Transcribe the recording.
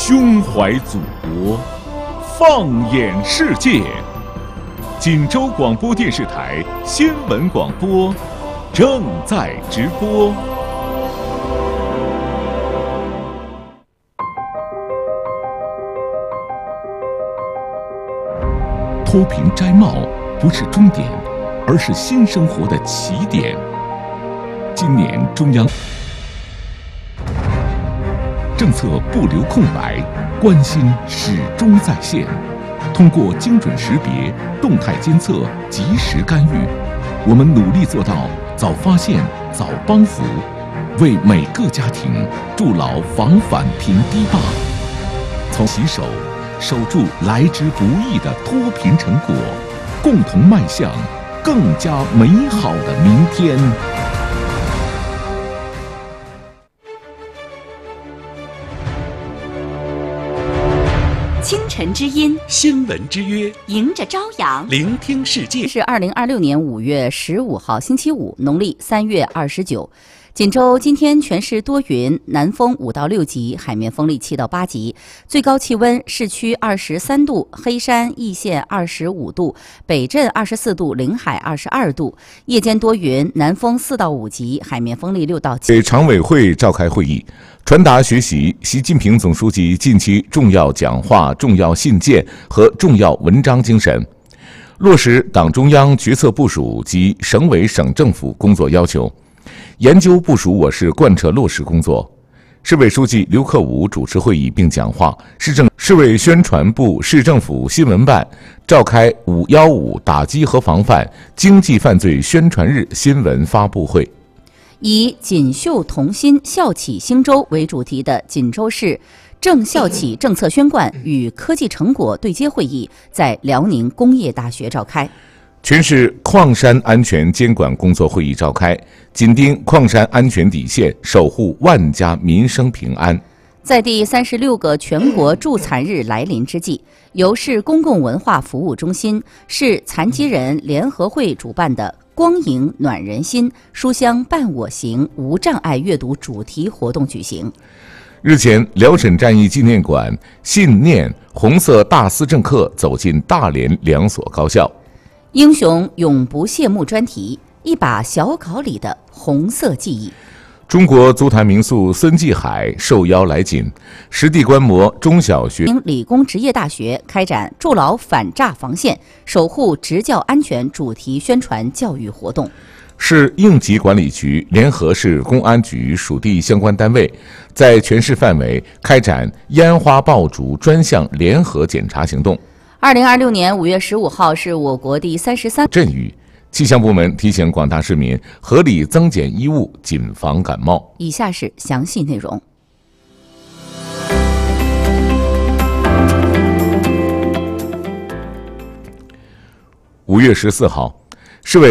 胸怀祖国，放眼世界。锦州广播电视台新闻广播正在直播。脱贫摘帽不是终点，而是新生活的起点。今年中央政策不留空白，关心始终在线。通过精准识别、动态监测、及时干预，我们努力做到早发现、早帮扶，为每个家庭筑牢防反贫堤坝。从洗手守住来之不易的脱贫成果，共同迈向更加美好的明天。 清晨之音， 新闻之约， 迎着朝阳， 聆听世界。 是2026年5月15号星期五，农历3月29。锦州今天全市多云，南风5到6级，海面风力7到8级，最高气温市区23度，黑山易县25度，北镇24度，临海22度。夜间多云，南风4到5级，海面风力6到7。 常委会召开会议，传达学习习近平总书记近期重要讲话、重要信件和重要文章精神，落实党中央决策部署及省委省政府工作要求，研究部署我市贯彻落实工作。市委书记刘克武主持会议并讲话。市委宣传部、市政府新闻办召开515打击和防范经济犯罪宣传日新闻发布会。 以锦绣同心，校企兴州为主题的锦州市正校企政策宣贯与科技成果对接会议在辽宁工业大学召开。 全市矿山安全监管工作会议召开，紧盯矿山安全底线，守护万家民生平安。 在第36个全国助残日来临之际，由市公共文化服务中心、市残疾人联合会主办的光影暖人心，书香伴我行无障碍阅读主题活动举行。 日前，辽沈战役纪念馆信念红色大思政课走进大连2所高校。 英雄永不谢幕专题，一把小稿里的红色记忆。 中国足坛名宿孙继海受邀来锦，实地观摩中小学。 理工职业大学开展筑牢反诈防线、守护职教安全主题宣传教育活动。 市应急管理局联合市公安局属地相关单位，在全市范围开展烟花爆竹专项联合检查行动。 2026年5月15号是我国第33 阵雨。气象部门提醒广大市民合理增减衣物，谨防感冒。 以下是详细内容。 5月14号，市委